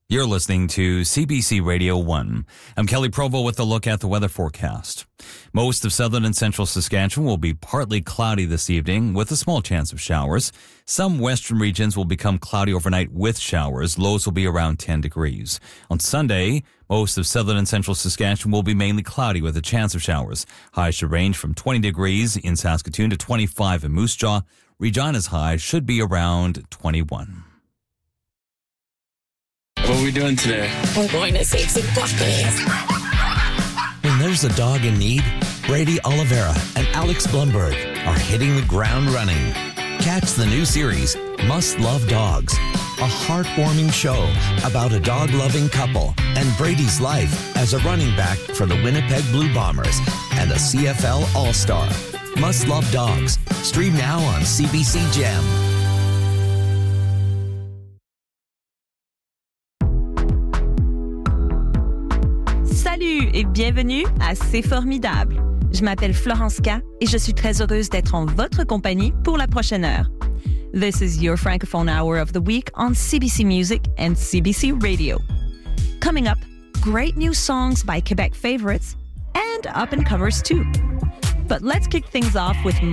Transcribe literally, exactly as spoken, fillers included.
You're listening to C B C Radio one. I'm Kelly Provo with a look at the weather forecast. Most of southern and central Saskatchewan will be partly cloudy this evening with a small chance of showers. Some western regions will become cloudy overnight with showers. Lows will be around ten degrees. On Sunday, most of southern and central Saskatchewan will be mainly cloudy with a chance of showers. Highs should range from twenty degrees in Saskatoon to twenty-five in Moose Jaw. Regina's high should be around twenty-one. What are we doing today? We're going to save some puppies. When there's a dog in need, Brady Oliveira and Alex Blumberg are hitting the ground running. Catch the new series, Must Love Dogs, a heartwarming show about a dog-loving couple and Brady's life as a running back for the Winnipeg Blue Bombers and a C F L All-Star. Must Love Dogs. Stream now on C B C Gem. Salut et bienvenue à C'est Formidable. Je m'appelle Florence K et je suis très heureuse d'être en votre compagnie pour la prochaine heure. This is your Francophone Hour of the Week on C B C Music and C B C Radio. Coming up, great new songs by Quebec favorites and up-and-comers too. But let's kick things off with